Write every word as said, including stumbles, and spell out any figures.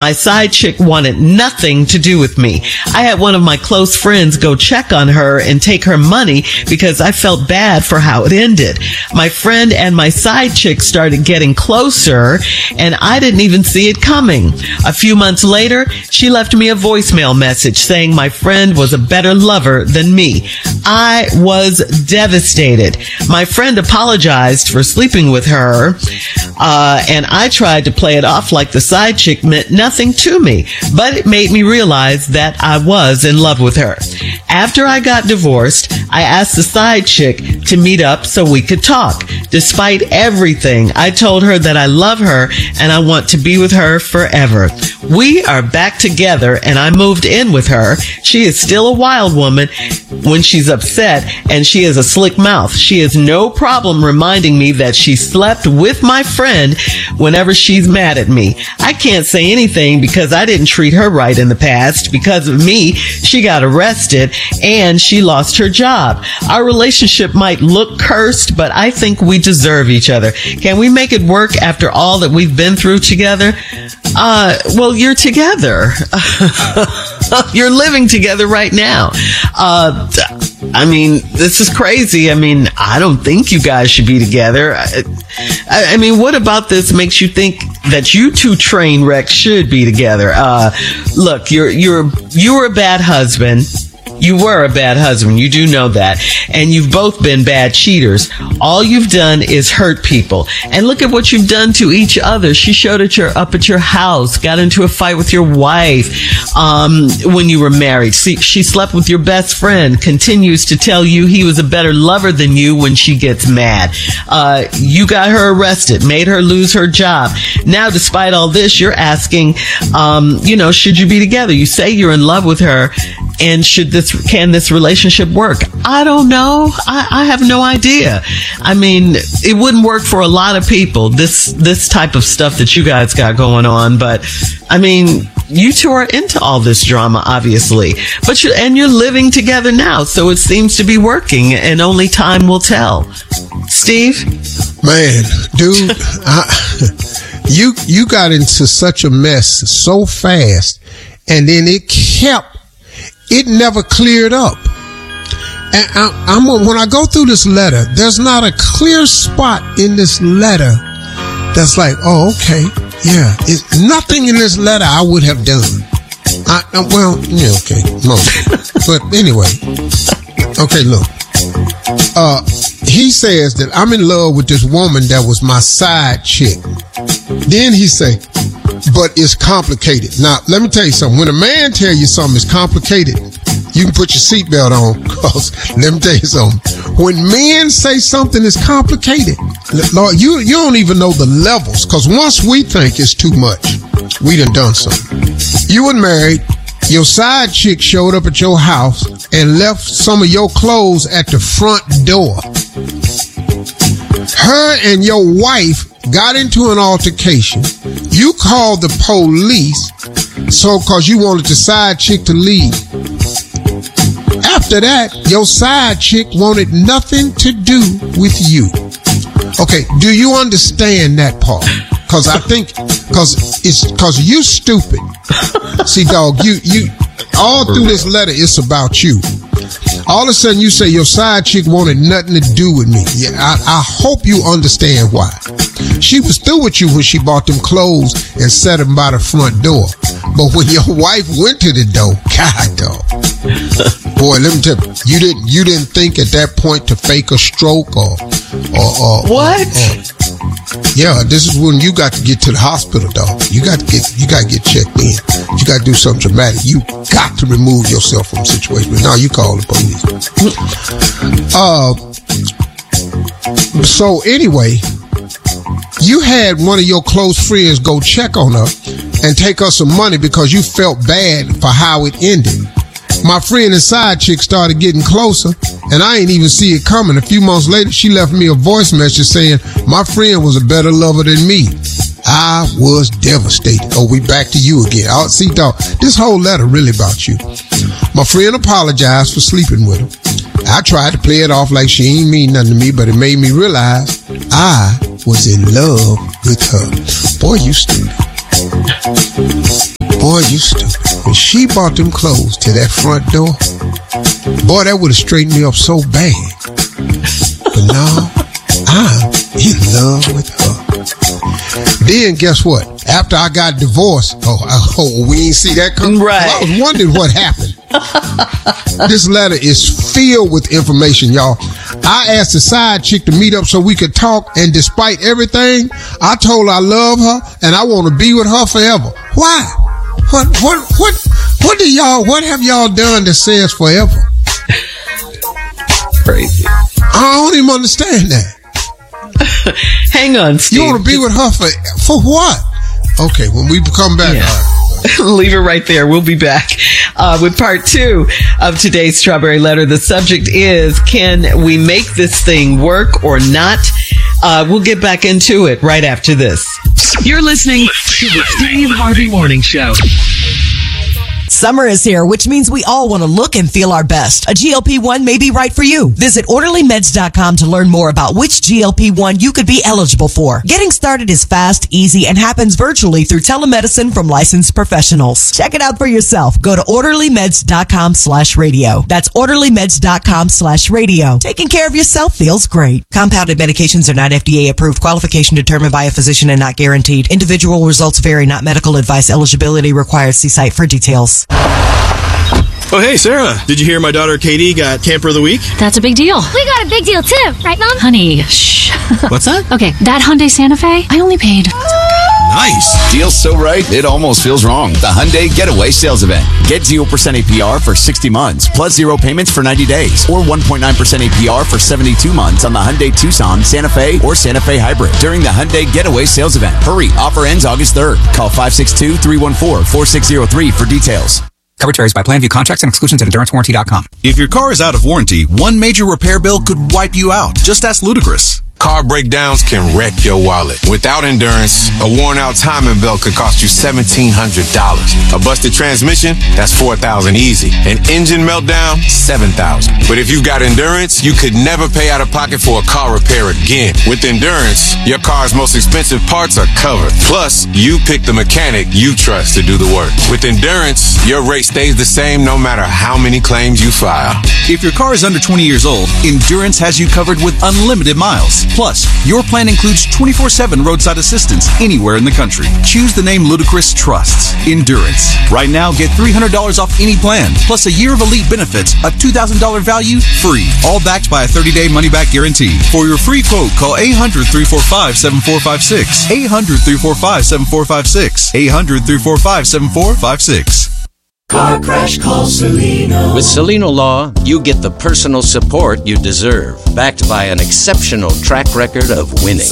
My side chick wanted nothing to do with me. I had one of my close friends go check on her and take her money because I felt bad for how it ended. My friend and my side chick started getting closer, and I didn't even see it coming. A few months later, she left me a voicemail message saying my friend was a better lover than me. I was devastated. My friend apologized for sleeping with her, uh, and I tried to play it off like the side chick meant nothing to me, but it made me realize that I was in love with her. After I got divorced, I asked the side chick to meet up so we could talk. Despite everything, I told her that I love her and I want to be with her forever. We are back together and I moved in with her. She is still a wild woman when she's upset, and she has a slick mouth. She has no problem reminding me that she slept with my friend whenever she's mad at me. I can't say anything because I didn't treat her right in the past. Because of me, she got arrested and she lost her job. Our relationship might look cursed, but I think we deserve each other. Can we make it work after all that we've been through together? Uh, well, you're together. You're living together right now. Uh, I mean, this is crazy. I mean, I don't think you guys should be together. I, I mean, what about this makes you think that you two train wrecks should be together? Uh, look, you're, you're, you're a bad husband. You were a bad husband. You do know that. And you've both been bad cheaters. All you've done is hurt people. And look at what you've done to each other. She showed at your, up at your house, got into a fight with your wife, um, when you were married. See, she slept with your best friend, continues to tell you he was a better lover than you when she gets mad. Uh, you got her arrested, made her lose her job. Now, despite all this, you're asking, um, you know, should you be together? You say you're in love with her. And should this, can this relationship work? I don't know. I, I have no idea. I mean, it wouldn't work for a lot of people, this, this type of stuff that you guys got going on. But I mean, you two are into all this drama, obviously, but you, and you're living together now. So it seems to be working, and only time will tell. Steve? Man, dude, I, you, you got into such a mess so fast, and then it kept, it never cleared up. And I, I'm when I go through this letter, there's not a clear spot in this letter that's like, oh, okay, yeah. It's nothing in this letter I would have done. I, I well, yeah, okay, no. But anyway, okay, look. Uh, he says that I'm in love with this woman that was my side chick. Then he say, but it's complicated. Now, let me tell you something. When a man tell you something is complicated, you can put your seatbelt on, because let me tell you something. When men say something is complicated, Lord, you, you don't even know the levels, because once we think it's too much, we done done something. You were married. Your side chick showed up at your house and left some of your clothes at the front door. Her and your wife got into an altercation. You called the police, so cause you wanted the side chick to leave. After that, your side chick wanted nothing to do with you. Okay, do you understand that part? Cause I think, cause it's, cause you stupid. See, dog, you, you, all through this letter, it's about you. All of a sudden you say your side chick wanted nothing to do with me. Yeah, I, I hope you understand why. She was through with you when she bought them clothes and set them by the front door. But when your wife went to the door, God, dog. Boy, let me tell you, you didn't, you didn't think at that point to fake a stroke or, or, or what? Or, or, yeah, this is when you got to get to the hospital, dog. You got to get, you got to get checked in. You got to do something dramatic. You got to remove yourself from the situation. But now you call the police. Uh, so anyway, you had one of your close friends go check on her and take her some money because you felt bad for how it ended. My friend and side chick started getting closer, and I ain't even see it coming. A few months later, she left me a voice message saying my friend was a better lover than me. I was devastated. Oh, we back to you again. Oh, see, dog, this whole letter really about you. My friend apologized for sleeping with her. I tried to play it off like she ain't mean nothing to me, but it made me realize I was in love with her. Boy, you stupid. Boy, you stupid. When she brought them clothes to that front door, boy, that would have straightened me up so bad. But now, I'm in love with her. Then guess what? After I got divorced, oh, oh we ain't see that coming. Right. I was wondering what happened. This letter is filled with information, y'all. I asked the side chick to meet up so we could talk, and despite everything, I told her I love her and I want to be with her forever. Why? What? What? What? What do y'all? What have y'all done that says forever? Crazy. I don't even understand that. Hang on, Steve. You want to be with her for for what? Okay, when we come back. Yeah. Right. Leave it right there. We'll be back uh, with part two of today's Strawberry Letter. The subject is, can we make this thing work or not? Uh, we'll get back into it right after this. You're listening to the Steve Harvey Morning Show. Summer is here, which means we all want to look and feel our best. A G L P one may be right for you. Visit orderly meds dot com to learn more about which G L P one you could be eligible for. Getting started is fast, easy, and happens virtually through telemedicine from licensed professionals. Check it out for yourself. Go to orderly meds dot com slash radio. That's orderly meds dot com slash radio. Taking care of yourself feels great. Compounded medications are not F D A approved. Qualification determined by a physician and not guaranteed. Individual results vary, not medical advice. Eligibility required. See site for details. Oh, hey, Sarah. Did you hear my daughter Katie got Camper of the Week? That's a big deal. We got a big deal too, right, Mom? Honey, shh. What's that? Okay, that Hyundai Santa Fe, I only paid. Nice. Deal's so right, it almost feels wrong. The Hyundai Getaway Sales Event. Get zero percent A P R for sixty months, plus zero payments for ninety days, or one point nine percent A P R for seventy-two months on the Hyundai Tucson, Santa Fe, or Santa Fe Hybrid during the Hyundai Getaway Sales Event. Hurry, offer ends August third. Call five six two, three one four, four six zero three for details. Coverage varies by plan. View contracts and exclusions at endurance warranty dot com. If your car is out of warranty, one major repair bill could wipe you out. Just ask Ludacris. Car breakdowns can wreck your wallet. Without Endurance, a worn-out timing belt could cost you seventeen hundred dollars. A busted transmission, that's four thousand dollars easy. An engine meltdown, seven thousand dollars. But if you've got Endurance, you could never pay out of pocket for a car repair again. With Endurance, your car's most expensive parts are covered. Plus, you pick the mechanic you trust to do the work. With Endurance, your rate stays the same no matter how many claims you file. If your car is under twenty years old, Endurance has you covered with unlimited miles. Plus, your plan includes twenty-four seven roadside assistance anywhere in the country. Choose the name Ludacris trusts, Endurance. Right now, get three hundred dollars off any plan, plus a year of elite benefits, a two thousand dollars value, free. All backed by a thirty-day money-back guarantee. For your free quote, call eight hundred, three four five, seven four five six. eight hundred, three four five, seven four five six. eight hundred, three four five, seven four five six. Car Crash, call Celino. With Celino Law, you get the personal support you deserve, backed by an exceptional track record of winning.